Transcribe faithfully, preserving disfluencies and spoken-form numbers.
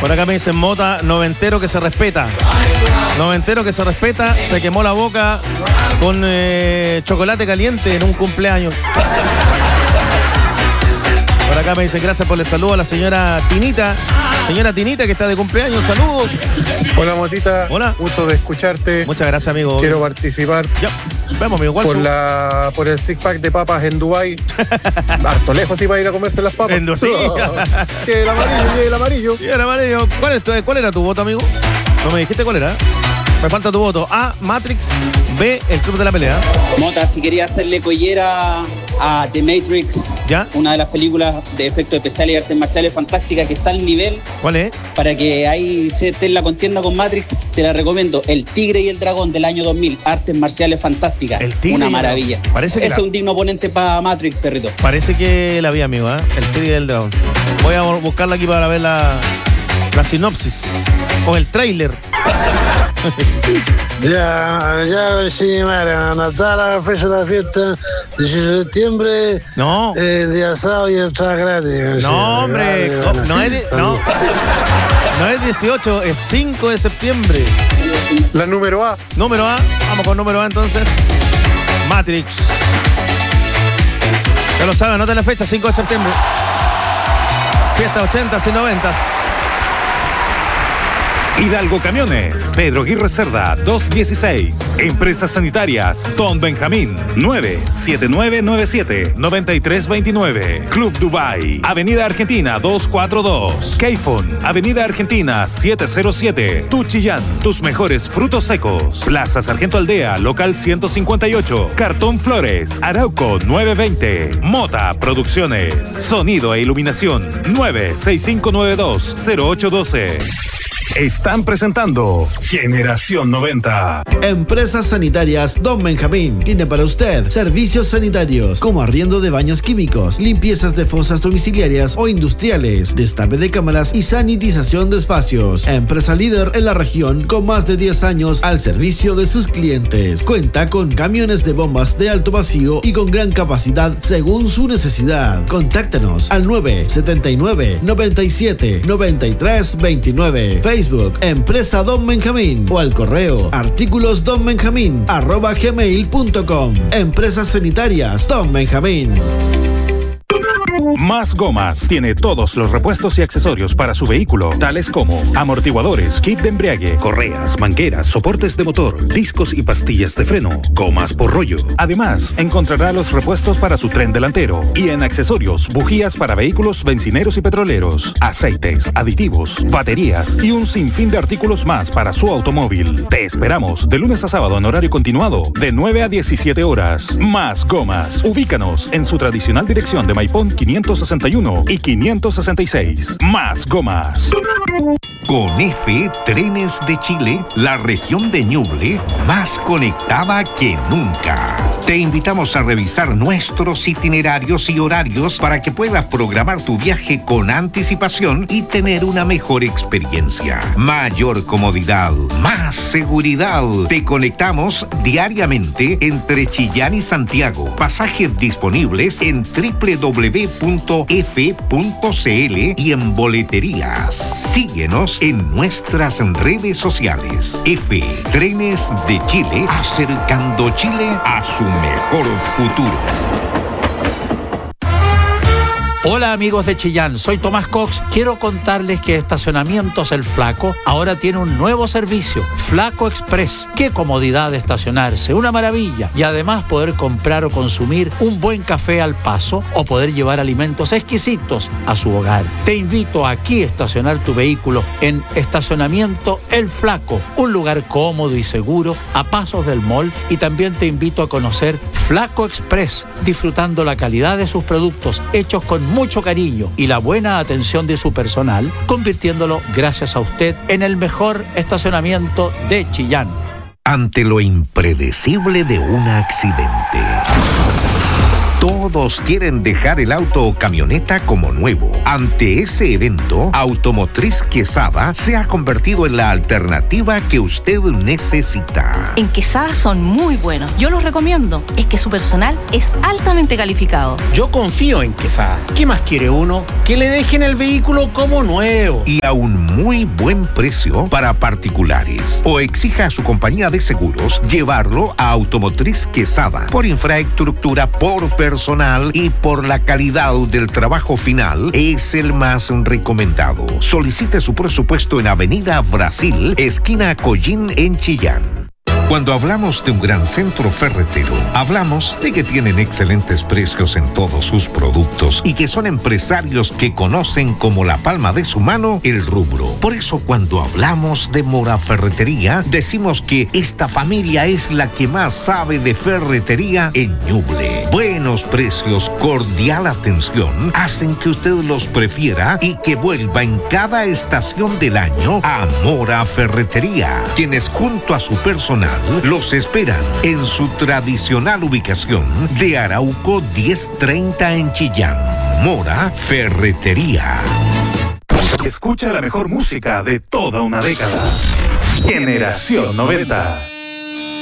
Por acá me dicen Mota, noventero que se respeta. Noventero que se respeta, se quemó la boca con eh, chocolate caliente en un cumpleaños. Por acá me dicen gracias por el saludo a la señora Tinita. Señora Tinita que está de cumpleaños, saludos. Hola Motita. Hola. Gusto de escucharte. Muchas gracias, amigo. Quiero participar. Ya, vamos, amigo. ¿Cuál por, su... la, por el six pack de papas en Dubái. Harto lejos sí para ir a comerse las papas. En sí. Y el amarillo, y el amarillo. Y el amarillo. ¿Cuál, es tu, ¿Cuál era tu voto, amigo? No me dijiste cuál era. Me falta tu voto. A, Matrix. B, El Club de la Pelea. Mota, si quería hacerle collera a The Matrix, ¿ya? Una de las películas de efectos especiales y artes marciales fantásticas que está al nivel. ¿Cuál es? Para que ahí se esté en la contienda con Matrix, te la recomiendo. El Tigre y el Dragón del año dos mil, artes marciales fantásticas. El Tigre. Una maravilla. Parece que Ese la... es un digno oponente para Matrix, perrito. Parece que la vi, amigo, ¿eh? El Tigre y el Dragón. Voy a buscarla aquí para ver la, la sinopsis. O el tráiler. Ya, ya, sí, Mara, Natal, la fecha de la fiesta, dieciocho de septiembre. No. El día sábado y entrada gratis. No, hombre, no, no, es de, no, no es dieciocho, es cinco de septiembre. La número A. Número A, vamos con número A entonces. Matrix. Ya lo saben, anota la fecha, cinco de septiembre. Fiesta ochentas y noventas. Hidalgo Camiones, Pedro Aguirre Cerda, doscientos dieciséis. Empresas Sanitarias, Don Benjamín, nueve siete nueve nueve siete nueve tres dos nueve. Club Dubai, Avenida Argentina doscientos cuarenta y dos. Keifon, Avenida Argentina setecientos siete. Tu Chillán, tus mejores frutos secos. Plaza Sargento Aldea, local ciento cincuenta y ocho. Cartón Flores, Arauco novecientos veinte. Mota Producciones, Sonido e Iluminación, nueve seis cinco nueve dos cero ocho uno dos. Están presentando Generación noventa. Empresas Sanitarias Don Benjamín tiene para usted servicios sanitarios como arriendo de baños químicos, limpiezas de fosas domiciliarias o industriales, destape de cámaras y sanitización de espacios. Empresa líder en la región con más de diez años al servicio de sus clientes. Cuenta con camiones de bombas de alto vacío y con gran capacidad según su necesidad. Contáctanos al nueve siete nueve nueve siete nueve tres dos nueve. Facebook, Empresa Don Benjamín o al correo artículos don benjamín arroba gmail punto com. Empresas Sanitarias Don Benjamín. Más Gomas tiene todos los repuestos y accesorios para su vehículo, tales como amortiguadores, kit de embriague, correas, mangueras, soportes de motor, discos y pastillas de freno, gomas por rollo. Además, encontrará los repuestos para su tren delantero y en accesorios, bujías para vehículos bencineros y petroleros, aceites, aditivos, baterías y un sinfín de artículos más para su automóvil. Te esperamos de lunes a sábado en horario continuado de nueve a diecisiete horas. Más Gomas. Ubícanos en su tradicional dirección de Maipón quinientos sesenta y uno y quinientos sesenta y seis. Más Gomas. Con F, Trenes de Chile, la región de Ñuble más conectada que nunca. Te invitamos a revisar nuestros itinerarios y horarios para que puedas programar tu viaje con anticipación y tener una mejor experiencia. Mayor comodidad, más seguridad. Te conectamos diariamente entre Chillán y Santiago. Pasajes disponibles en doble u doble u doble u punto f punto c l y en boleterías. Síguenos en nuestras redes sociales. F, Trenes de Chile, acercando Chile a su mejor futuro. Hola amigos de Chillán, soy Tomás Cox. Quiero contarles que Estacionamientos El Flaco ahora tiene un nuevo servicio, Flaco Express. Qué comodidad de estacionarse, una maravilla. Y además poder comprar o consumir un buen café al paso o poder llevar alimentos exquisitos a su hogar. Te invito aquí a estacionar tu vehículo en Estacionamiento El Flaco, un lugar cómodo y seguro a pasos del mall, y también te invito a conocer Flaco Express, disfrutando la calidad de sus productos hechos con mucho cariño y la buena atención de su personal, convirtiéndolo, gracias a usted, en el mejor estacionamiento de Chillán. Ante lo impredecible de un accidente, Todos quieren dejar el auto o camioneta como nuevo. Ante ese evento, Automotriz Quesada se ha convertido en la alternativa que usted necesita. En Quesada son muy buenos. Yo los recomiendo. Es que su personal es altamente calificado. Yo confío en Quesada. ¿Qué más quiere uno? Que le dejen el vehículo como nuevo. Y a un muy buen precio para particulares. O exija a su compañía de seguros llevarlo a Automotriz Quesada. Por infraestructura, por personal y por la calidad del trabajo final, es el más recomendado. Solicite su presupuesto en Avenida Brasil, esquina Collín, en Chillán. Cuando hablamos de un gran centro ferretero, hablamos de que tienen excelentes precios en todos sus productos y que son empresarios que conocen como la palma de su mano el rubro. Por eso cuando hablamos de Mora Ferretería, decimos que esta familia es la que más sabe de ferretería en Ñuble. Buenos precios, cordial atención, hacen que usted los prefiera y que vuelva en cada estación del año a Mora Ferretería, quienes junto a su personal los esperan en su tradicional ubicación de Arauco diez treinta en Chillán. Mora Ferretería. Escucha la mejor música de toda una década. Generación noventa.